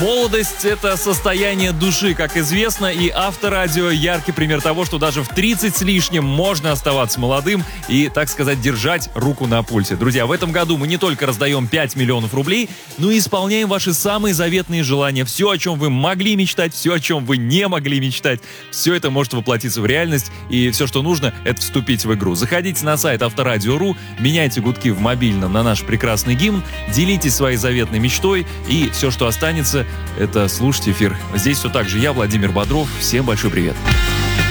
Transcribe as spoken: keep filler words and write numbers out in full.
Молодость – это состояние души, как известно, и Авторадио – яркий пример того, что даже в тридцать с лишним можно оставаться молодым и, так сказать, держать руку на пульсе. Друзья, в этом году мы не только раздаем пять миллионов рублей, но и исполняем ваши самые заветные желания. Все, о чем вы могли мечтать, все, о чем вы не могли мечтать, все это может воплотиться в реальность, и все, что нужно, это вступить в игру. Заходите на сайт Авторадио точка ру, меняйте гудки в мобильном на наш прекрасный гимн, делитесь своей заветной мечтой, и все, что останется, это слушать эфир. Здесь все так же я, Владимир Бодров. Всем большой привет.